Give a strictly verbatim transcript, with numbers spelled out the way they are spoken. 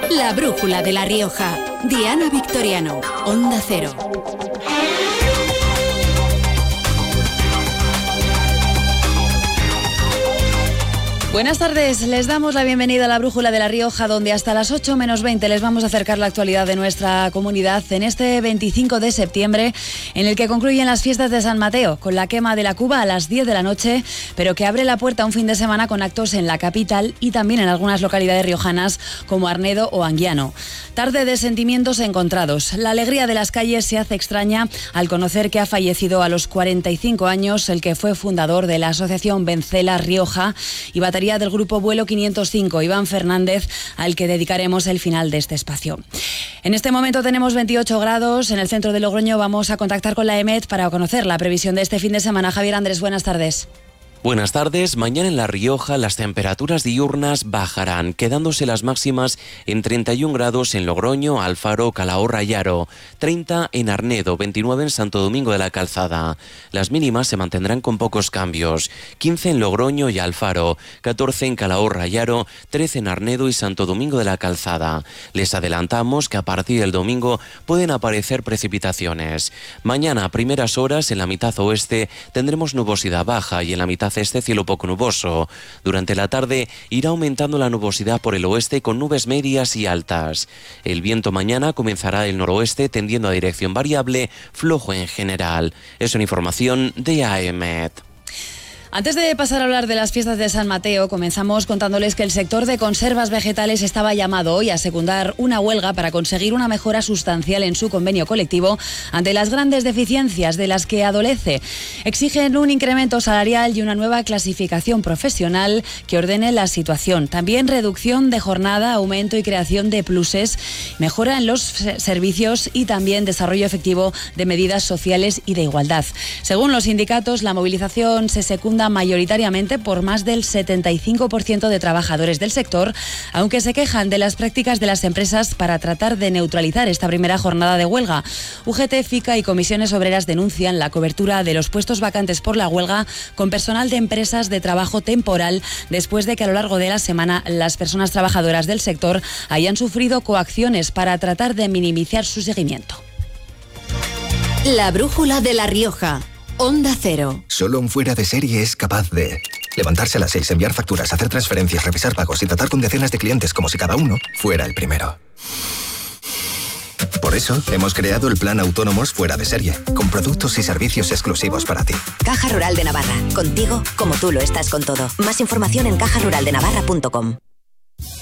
La brújula de La Rioja. Diana Victoriano, Onda Cero. Buenas tardes, les damos la bienvenida a la Brújula de La Rioja, donde hasta las ocho menos veinte les vamos a acercar la actualidad de nuestra comunidad en este veinticinco de septiembre, en el que concluyen las fiestas de San Mateo, con la quema de la cuba a las diez de la noche, pero que abre la puerta a un fin de semana con actos en la capital y también en algunas localidades riojanas como Arnedo o Anguiano. Tarde de sentimientos encontrados. La alegría de las calles se hace extraña al conocer que ha fallecido a los cuarenta y cinco años el que fue fundador de la asociación Vencela Rioja y batería del grupo Vuelo quinientos cinco, Iván Fernández, al que dedicaremos el final de este espacio. En este momento tenemos veintiocho grados en el centro de Logroño. Vamos a contactar con la EMET para conocer la previsión de este fin de semana. Javier Andrés, buenas tardes. Buenas tardes. Mañana en La Rioja las temperaturas diurnas bajarán, quedándose las máximas en treinta y un grados en Logroño, Alfaro, Calahorra y Haro, treinta en Arnedo, veintinueve en Santo Domingo de la Calzada. Las mínimas se mantendrán con pocos cambios, quince en Logroño y Alfaro, catorce en Calahorra y Haro, trece en Arnedo y Santo Domingo de la Calzada. Les adelantamos que a partir del domingo pueden aparecer precipitaciones. Mañana a primeras horas en la mitad oeste tendremos nubosidad baja y en la mitad este cielo poco nuboso. Durante la tarde irá aumentando la nubosidad por el oeste con nubes medias y altas. El viento mañana comenzará del noroeste tendiendo a dirección variable, flojo en general. Es una información de AEMET. Antes de pasar a hablar de las fiestas de San Mateo, comenzamos contándoles que el sector de conservas vegetales estaba llamado hoy a secundar una huelga para conseguir una mejora sustancial en su convenio colectivo ante las grandes deficiencias de las que adolece. Exigen un incremento salarial y una nueva clasificación profesional que ordene la situación. También reducción de jornada, aumento y creación de pluses, mejora en los servicios y también desarrollo efectivo de medidas sociales y de igualdad. Según los sindicatos, la movilización se secunda mayoritariamente por más del setenta y cinco por ciento de trabajadores del sector, aunque se quejan de las prácticas de las empresas para tratar de neutralizar esta primera jornada de huelga. U G T, FICA y comisiones obreras denuncian la cobertura de los puestos vacantes por la huelga con personal de empresas de trabajo temporal, después de que a lo largo de la semana las personas trabajadoras del sector hayan sufrido coacciones para tratar de minimizar su seguimiento. La Brújula de La Rioja. Onda Cero. Solo un fuera de serie es capaz de levantarse a las seis, enviar facturas, hacer transferencias, revisar pagos y tratar con decenas de clientes como si cada uno fuera el primero. Por eso, hemos creado el Plan Autónomos Fuera de Serie, con productos y servicios exclusivos para ti. Caja Rural de Navarra. Contigo como tú lo estás con todo. Más información en caja rural de navarra punto com.